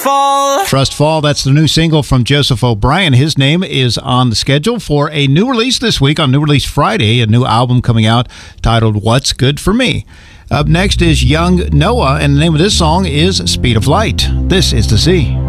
Fall. Trust Fall, that's the new single from Joseph O'Brien. His name is on the schedule for a new release this week on New Release Friday, a new album coming out titled What's Good For Me. Up next is Young Noah, and the name of this song is Speed of Light. This is The Sea.